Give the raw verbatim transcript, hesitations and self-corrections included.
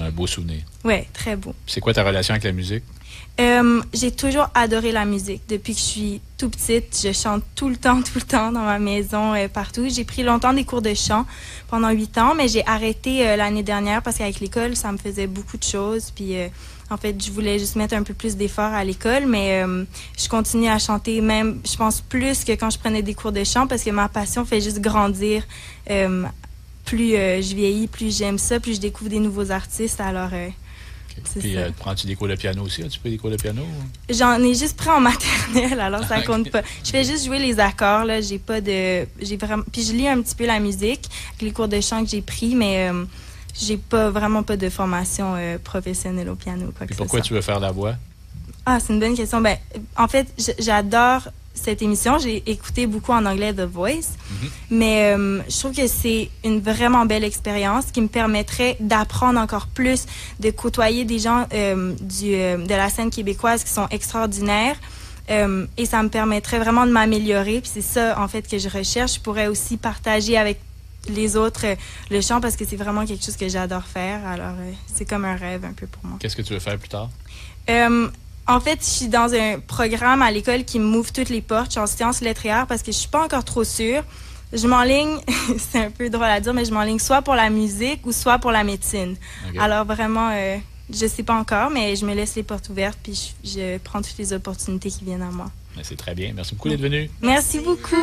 Un beau souvenir. Oui, très beau. C'est quoi ta relation avec la musique? Euh, j'ai toujours adoré la musique. Depuis que je suis tout petite, je chante tout le temps, tout le temps dans ma maison, euh, partout. J'ai pris longtemps des cours de chant pendant huit ans, mais j'ai arrêté euh, l'année dernière parce qu'avec l'école, ça me faisait beaucoup de choses. Puis, euh, en fait, je voulais juste mettre un peu plus d'efforts à l'école, mais euh, je continue à chanter même, je pense, plus que quand je prenais des cours de chant parce que ma passion fait juste grandir. Euh, plus euh, je vieillis, plus j'aime ça, plus je découvre des nouveaux artistes. Alors, euh, okay. Puis, euh, prends-tu des cours de piano aussi? As-tu pris des cours de piano? J'en ai juste pris en maternelle, alors ça compte pas. Je fais juste jouer les accords, là. J'ai pas de... j'ai vraiment. Puis je lis un petit peu la musique, avec les cours de chant que j'ai pris, mais euh, j'ai pas vraiment pas de formation euh, professionnelle au piano. Quoi Puis pourquoi tu veux faire la voix? Ah, c'est une bonne question. Ben, en fait, j'adore cette émission. J'ai écouté beaucoup en anglais The Voice, mm-hmm. mais euh, je trouve que c'est une vraiment belle expérience qui me permettrait d'apprendre encore plus, de côtoyer des gens euh, du, euh, de la scène québécoise qui sont extraordinaires. Euh, et ça me permettrait vraiment de m'améliorer. Puis c'est ça, en fait, que je recherche. Je pourrais aussi partager avec les autres euh, le chant parce que c'est vraiment quelque chose que j'adore faire. Alors, euh, c'est comme un rêve un peu pour moi. Qu'est-ce que tu veux faire plus tard? Euh, En fait, je suis dans un programme à l'école qui m'ouvre toutes les portes. Je suis en sciences, lettres et arts parce que je suis pas encore trop sûre. Je m'enligne, c'est un peu drôle à dire, mais je m'enligne soit pour la musique ou soit pour la médecine. Okay. Alors vraiment, euh, je sais pas encore, mais je me laisse les portes ouvertes puis je, je prends toutes les opportunités qui viennent à moi. C'est très bien. Merci beaucoup d'être venu. Merci beaucoup.